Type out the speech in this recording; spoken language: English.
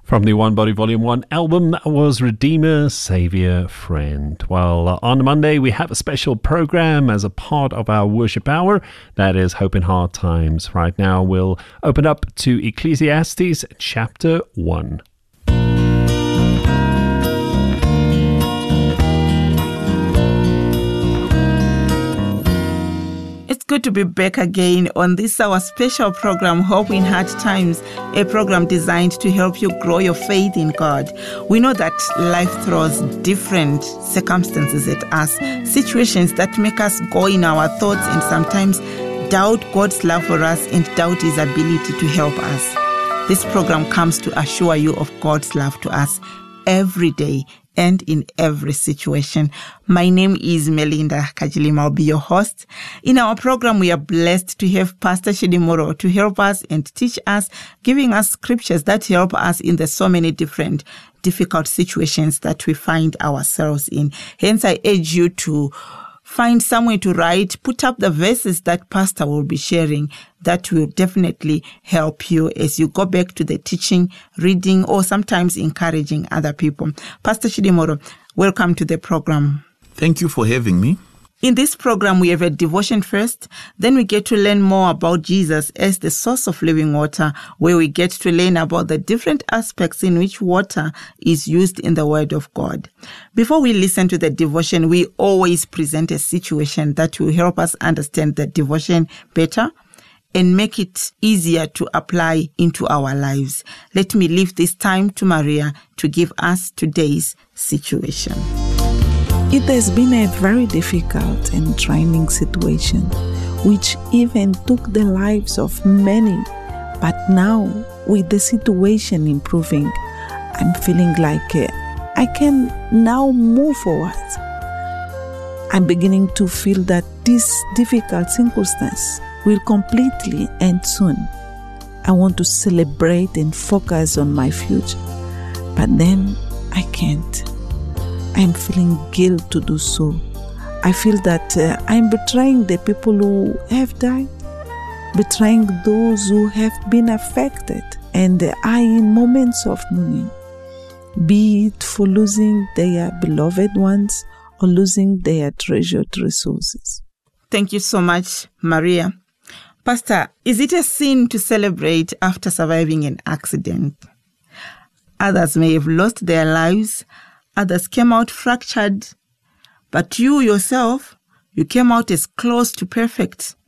From the One Body Volume 1 album, that was Redeemer, Saviour, Friend. Well, on Monday, we have a special program as a part of our worship hour. That is Hope in Hard Times. Right now, we'll open up to Ecclesiastes chapter 1. Good to be back again on this our special program, Hope in Hard Times, a program designed to help you grow your faith in God. We know that life throws different circumstances at us, situations that make us go in our thoughts and sometimes doubt God's love for us and doubt His ability to help us. This program comes to assure you of God's love to us every day and in every situation. My name is Melinda Kajilima. I'll be your host. In our program, we are blessed to have Pastor Chidimoro to help us and teach us, giving us scriptures that help us in the so many different difficult situations that we find ourselves in. Hence, I urge you to find somewhere to write, put up the verses that Pastor will be sharing. That will definitely help you as you go back to the teaching, reading, or sometimes encouraging other people. Pastor Chidimoro, welcome to the program. Thank you for having me. In this program, we have a devotion first. Then we get to learn more about Jesus as the source of living water, where we get to learn about the different aspects in which water is used in the Word of God. Before we listen to the devotion, we always present a situation that will help us understand the devotion better and make it easier to apply into our lives. Let me leave this time to Maria to give us today's situation. It has been a very difficult and trying situation, which even took the lives of many. But now, with the situation improving, I'm feeling like I can now move forward. I'm beginning to feel that this difficult circumstance will completely end soon. I want to celebrate and focus on my future, but then I can't. I'm feeling guilt to do so. I feel that I'm betraying the people who have died, betraying those who have been affected and are in moments of mourning, be it for losing their beloved ones or losing their treasured resources. Thank you so much, Maria. Pastor, is it a sin to celebrate after surviving an accident? Others may have lost their lives. Others came out fractured. But you yourself, you came out as close to perfect.